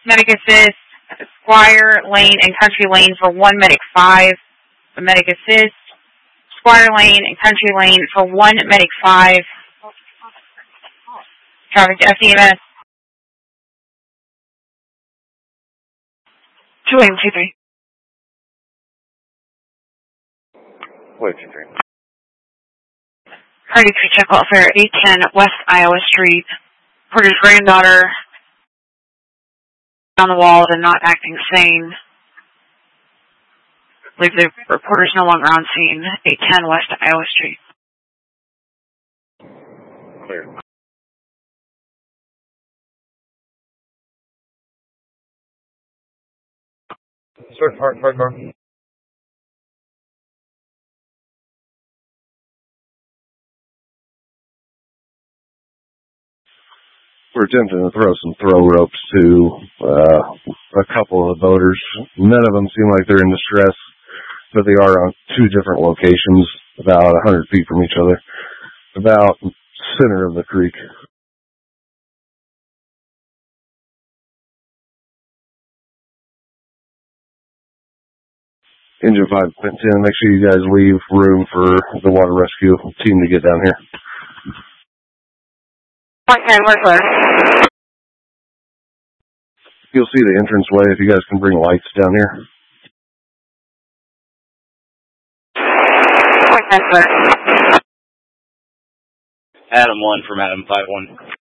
Medic assist, Squire Lane and Country Lane for 1 Medic 5. A Medic assist, Squire Lane and Country Lane for 1 Medic 5. Traffic to FDMS. 2-23. Wait, 23. Party 3 check welfare, 810 West Iowa Street. Porter's granddaughter on the wall and not acting sane. I believe the reporter's no longer on scene. 810 West Iowa Street. Clear. Start hard car. We're attempting to throw some throw ropes to a couple of the voters. None of them seem like they're in distress, but they are on 2 different locations, about 100 feet from each other, about center of the creek. Engine 5, Quint 10, make sure you guys leave room for the water rescue team to get down here. Point 10, we're clear. You'll see the entranceway if you guys can bring lights down here. Point 10, clear. Adam 1 from Adam 5-1.